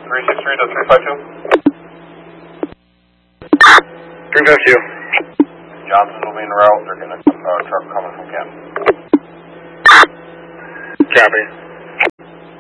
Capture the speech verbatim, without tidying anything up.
three six three to three five two. three five two. Johnson's will be en route. They're going to uh, truck coming from Canton. Copy.